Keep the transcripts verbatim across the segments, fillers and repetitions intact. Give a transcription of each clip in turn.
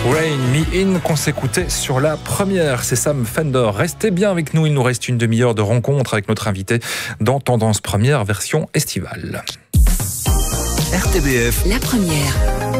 Rain Me In qu'on s'écoutait sur la première, c'est Sam Fender. Restez bien avec nous, il nous reste une demi-heure de rencontre avec notre invité dans Tendance Première version estivale. R T B F, la première.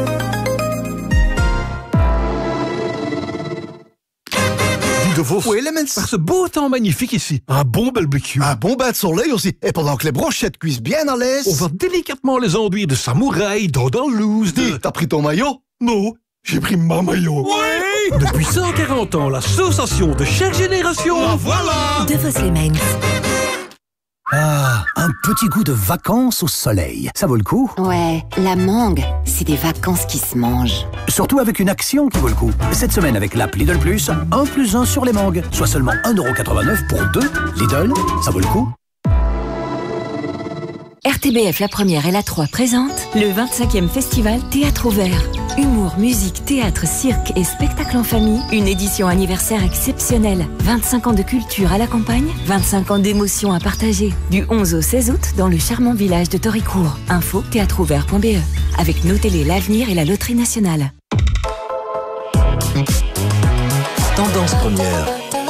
De vos Oui, les mens. par ce beau temps magnifique ici. Un bon barbecue. Un bon bain de soleil aussi. Et pendant que les brochettes cuisent bien à l'aise. On va délicatement les enduire de samouraï, d'eau loose, de... Dis, t'as pris ton maillot? Non, j'ai pris ma maillot. Oui. Depuis cent quarante ans, l'association de chaque génération. Ah, voilà. De vos Lemens. Ah, un petit goût de vacances au soleil. Ça vaut le coup? Ouais, la mangue, c'est des vacances qui se mangent. Surtout avec une action qui vaut le coup. Cette semaine avec l'app Lidl Plus, un plus un sur les mangues. Soit seulement un euro quatre-vingt-neuf pour deux. Lidl, ça vaut le coup. R T B F La Première et La trois présentent le vingt-cinquième Festival Théâtre Ouvert. Humour, musique, théâtre, cirque et spectacle en famille. Une édition anniversaire exceptionnelle. vingt-cinq ans de culture à la campagne, vingt-cinq ans d'émotions à partager. Du onze au seize août dans le charmant village de Toricourt. Info théâtre ouvert point b e. Avec nos télés, l'avenir et la Loterie Nationale. Tendance Première.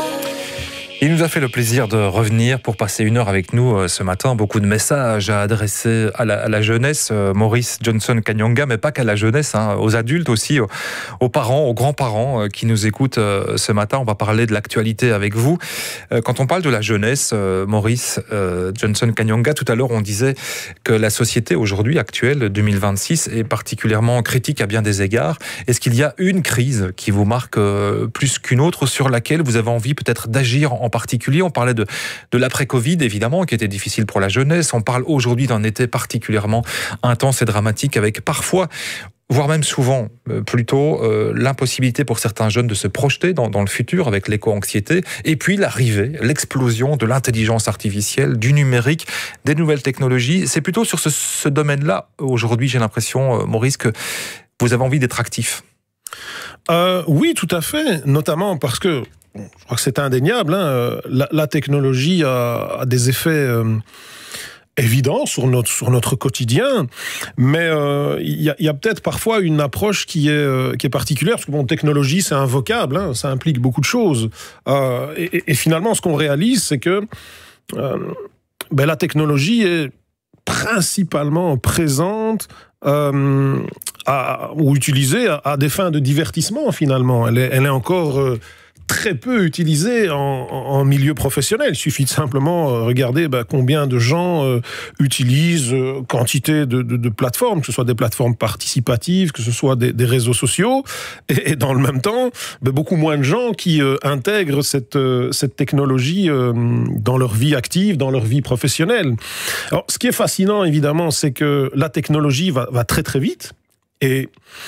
Il nous a fait le plaisir de revenir pour passer une heure avec nous ce matin. Beaucoup de messages à adresser à la, à la jeunesse, Maurice Johnson Kanyanga, mais pas qu'à la jeunesse, hein, aux adultes aussi, aux, aux parents, aux grands-parents qui nous écoutent ce matin. On va parler de l'actualité avec vous. Quand on parle de la jeunesse, Maurice Johnson Kanyanga, tout à l'heure on disait que la société aujourd'hui actuelle, deux mille vingt-six, est particulièrement critique à bien des égards. Est-ce qu'il y a une crise qui vous marque plus qu'une autre, sur laquelle vous avez envie peut-être d'agir en particulier? On parlait de, de l'après-Covid, évidemment, qui était difficile pour la jeunesse. On parle aujourd'hui d'un été particulièrement intense et dramatique, avec parfois, voire même souvent, euh, plutôt, euh, l'impossibilité pour certains jeunes de se projeter dans, dans le futur avec l'éco-anxiété. Et puis l'arrivée, l'explosion de l'intelligence artificielle, du numérique, des nouvelles technologies. C'est plutôt sur ce, ce domaine-là, aujourd'hui, j'ai l'impression, euh, Maurice, que vous avez envie d'être actif. Euh, oui, tout à fait, notamment parce que je crois que c'est indéniable, hein, la, la technologie a, a des effets euh, évidents sur notre, sur notre quotidien, mais il euh, y a, y a peut-être parfois une approche qui est, euh, qui est particulière, parce que bon, technologie, c'est un vocable, hein, ça implique beaucoup de choses. Euh, et, et finalement, ce qu'on réalise, c'est que euh, ben, la technologie est principalement présente euh, à, ou utilisée à, à des fins de divertissement, finalement. Elle est, elle est encore... Euh, très peu utilisé en, en milieu professionnel. Il suffit de simplement regarder bah, combien de gens euh, utilisent euh, quantité de, de, de plateformes, que ce soit des plateformes participatives, que ce soit des, des réseaux sociaux, et, et dans le même temps, bah, beaucoup moins de gens qui euh, intègrent cette, euh, cette technologie euh, dans leur vie active, dans leur vie professionnelle. Alors, ce qui est fascinant, évidemment, c'est que la technologie va, va très très vite, et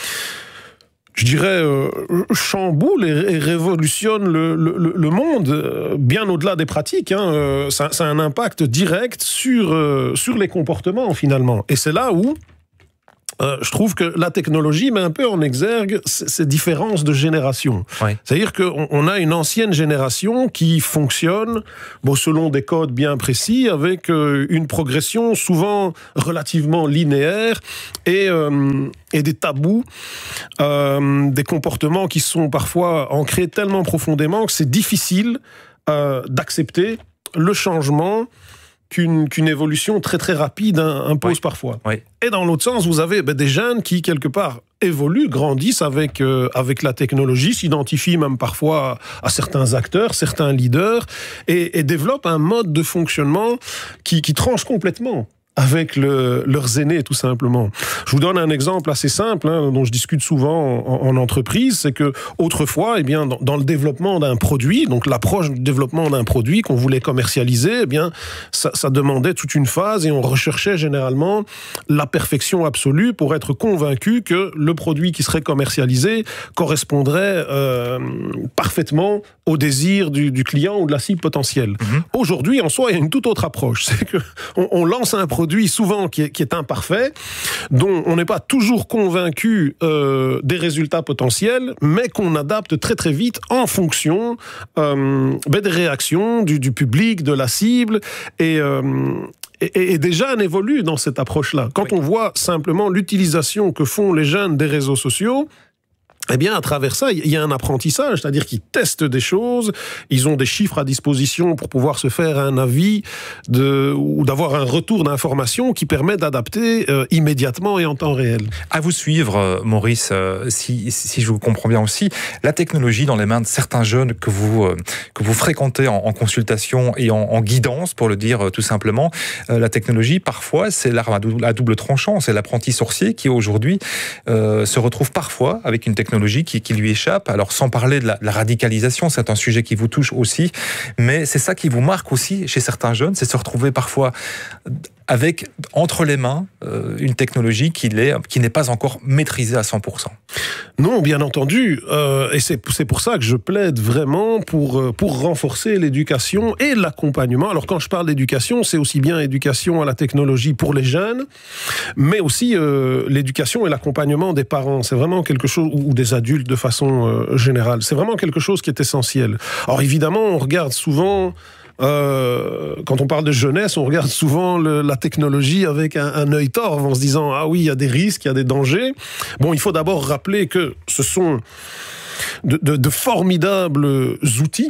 je dirais, euh, chamboule et, et révolutionne le, le, le monde, euh, bien au-delà des pratiques. Hein, euh, ça, ça a un impact direct sur, euh, sur les comportements, finalement. Et c'est là où euh, je trouve que la technologie met un peu en exergue ces, ces différences de génération. Oui. C'est-à-dire qu'on on a une ancienne génération qui fonctionne bon, selon des codes bien précis, avec euh, une progression souvent relativement linéaire et... Euh, et des tabous, euh, des comportements qui sont parfois ancrés tellement profondément que c'est difficile euh, d'accepter le changement qu'une, qu'une évolution très très rapide impose oui. parfois. Oui. Et dans l'autre sens, vous avez ben, des jeunes qui, quelque part, évoluent, grandissent avec, euh, avec la technologie, s'identifient même parfois à, à certains acteurs, certains leaders, et, et développent un mode de fonctionnement qui, qui tranche complètement avec le, leurs aînés, tout simplement. Je vous donne un exemple assez simple, hein, dont je discute souvent en, en entreprise, c'est que autrefois, eh bien, dans, dans le développement d'un produit, donc l'approche du développement d'un produit qu'on voulait commercialiser, eh bien, ça, ça demandait toute une phase et on recherchait généralement la perfection absolue pour être convaincu que le produit qui serait commercialisé correspondrait euh, parfaitement au désir du, du client ou de la cible potentielle. Mm-hmm. Aujourd'hui, en soi, il y a une toute autre approche. C'est que on, on lance un produit produit souvent qui est, qui est imparfait, dont on n'est pas toujours convaincu euh, des résultats potentiels, mais qu'on adapte très très vite en fonction euh, ben des réactions du, du public, de la cible, et... Euh, Et, et des jeunes évoluent dans cette approche-là. Quand oui. on voit simplement l'utilisation que font les jeunes des réseaux sociaux, Eh bien, à travers ça, il y a un apprentissage, c'est-à-dire qu'ils testent des choses, ils ont des chiffres à disposition pour pouvoir se faire un avis de, ou d'avoir un retour d'information qui permet d'adapter euh, immédiatement et en temps réel. À vous suivre, euh, Maurice, euh, si, si je vous comprends bien aussi, la technologie dans les mains de certains jeunes que vous, euh, que vous fréquentez en, en consultation et en, en guidance, pour le dire euh, tout simplement, euh, la technologie, parfois, c'est l'arme à double, à double tranchant, c'est l'apprenti sorcier qui, aujourd'hui, euh, se retrouve parfois avec une technologie Qui, qui lui échappe. Alors, sans parler de la, de la radicalisation, c'est un sujet qui vous touche aussi, mais c'est ça qui vous marque aussi chez certains jeunes, c'est se retrouver parfois avec, entre les mains, euh, une technologie qui, l'est, qui n'est pas encore maîtrisée à cent pour cent. Non, bien entendu, euh, et c'est, c'est pour ça que je plaide vraiment pour, pour renforcer l'éducation et l'accompagnement. Alors, quand je parle d'éducation, c'est aussi bien éducation à la technologie pour les jeunes, mais aussi euh, l'éducation et l'accompagnement des parents. C'est vraiment quelque chose, ou des adultes de façon euh, générale. C'est vraiment quelque chose qui est essentiel. Alors, évidemment, on regarde souvent... Euh, quand on parle de jeunesse, on regarde souvent le, la technologie avec un, un œil torve en se disant « Ah oui, il y a des risques, il y a des dangers ». Bon, il faut d'abord rappeler que ce sont de, de, de formidables outils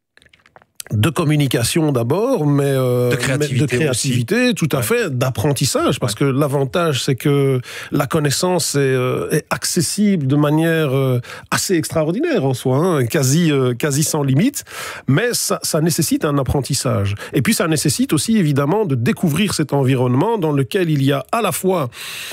de communication d'abord, mais euh, de créativité, de créativité aussi. Tout à ouais. fait, d'apprentissage, parce ouais. que l'avantage, c'est que la connaissance est, euh, est accessible de manière euh, assez extraordinaire en soi, hein, quasi, euh, quasi sans limite, mais ça, ça nécessite un apprentissage. Et puis ça nécessite aussi, évidemment, de découvrir cet environnement dans lequel il y a à la fois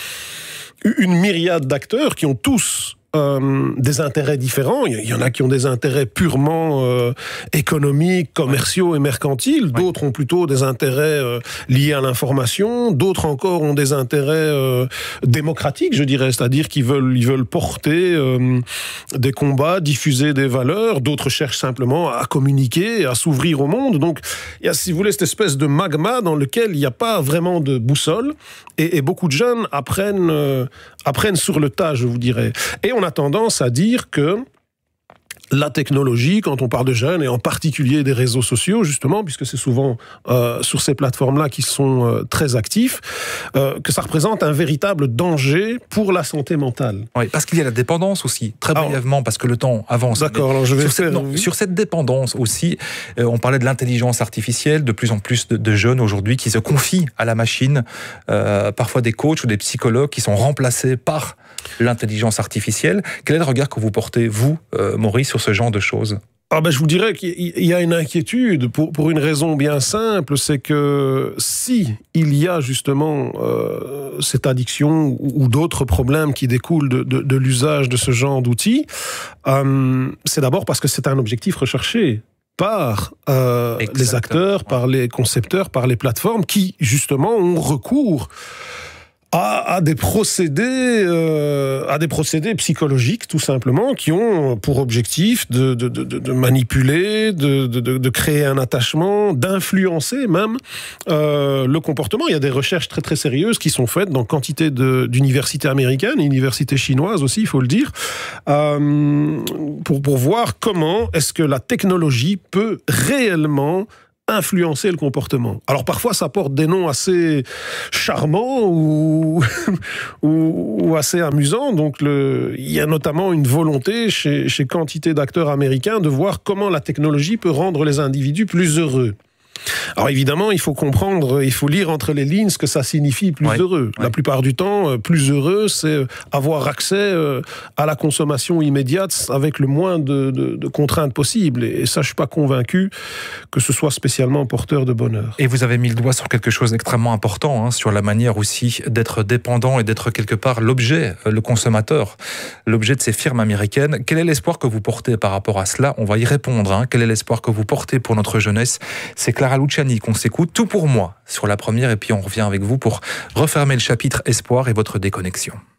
une myriade d'acteurs qui ont tous Euh, des intérêts différents. Il y en a qui ont des intérêts purement euh, économiques, commerciaux et mercantiles. D'autres ont plutôt des intérêts euh, liés à l'information. D'autres encore ont des intérêts euh, démocratiques, je dirais, c'est-à-dire qu'ils veulent, ils veulent porter euh, des combats, diffuser des valeurs. D'autres cherchent simplement à communiquer, à s'ouvrir au monde. Donc, il y a, si vous voulez, cette espèce de magma dans lequel il n'y a pas vraiment de boussole. Et, et beaucoup de jeunes apprennent, euh, apprennent sur le tas, je vous dirais. Et on On a tendance à dire que la technologie, quand on parle de jeunes, et en particulier des réseaux sociaux, justement, puisque c'est souvent euh, sur ces plateformes-là qu'ils sont euh, très actifs, euh, que ça représente un véritable danger pour la santé mentale. Oui, parce qu'il y a la dépendance aussi, très brièvement, alors, parce que le temps avance. D'accord, alors je vais sur, faire, cette, non, oui. sur cette dépendance aussi, euh, on parlait de l'intelligence artificielle, de plus en plus de, de jeunes aujourd'hui qui se confient à la machine, euh, parfois des coachs ou des psychologues qui sont remplacés par l'intelligence artificielle. Quel est le regard que vous portez, vous, euh, Maurice, sur ce genre de choses ? Ah ben, je vous dirais qu'il y a une inquiétude pour, pour une raison bien simple, c'est que si il y a justement euh, cette addiction ou, ou d'autres problèmes qui découlent de, de, de l'usage de ce genre d'outils, euh, c'est d'abord parce que c'est un objectif recherché par euh, les acteurs, par les concepteurs, par les plateformes qui justement ont recours À, à des procédés, euh, à des procédés psychologiques, tout simplement, qui ont pour objectif de, de, de, de manipuler, de, de, de créer un attachement, d'influencer même euh, le comportement. Il y a des recherches très très sérieuses qui sont faites dans quantité de, d'universités américaines, universités chinoises aussi, il faut le dire, euh, pour, pour voir comment est-ce que la technologie peut réellement influencer le comportement. Alors parfois ça porte des noms assez charmants ou, ou, ou assez amusants. Donc le, il y a notamment une volonté chez, chez quantité d'acteurs américains de voir comment la technologie peut rendre les individus plus heureux. Alors évidemment, il faut comprendre, il faut lire entre les lignes ce que ça signifie plus ouais, heureux. Ouais. La plupart du temps, plus heureux, c'est avoir accès à la consommation immédiate avec le moins de, de, de contraintes possibles. Et ça, je suis pas convaincu que ce soit spécialement porteur de bonheur. Et vous avez mis le doigt sur quelque chose d'extrêmement important, hein, sur la manière aussi d'être dépendant et d'être quelque part l'objet, le consommateur, l'objet de ces firmes américaines. Quel est l'espoir que vous portez par rapport à cela ? On va y répondre. Hein. Quel est l'espoir que vous portez pour notre jeunesse ? C'est Clara Luciani qu'on s'écoute, Tout pour moi sur la première, et puis on revient avec vous pour refermer le chapitre Espoir et votre déconnexion.